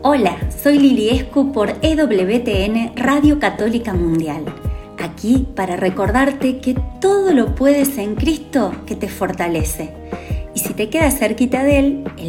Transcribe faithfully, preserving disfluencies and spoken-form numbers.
Hola, soy Lili Escu por E W T N Radio Católica Mundial. Aquí para recordarte que todo lo puedes en Cristo que te fortalece. Y si te quedas cerquita de Él,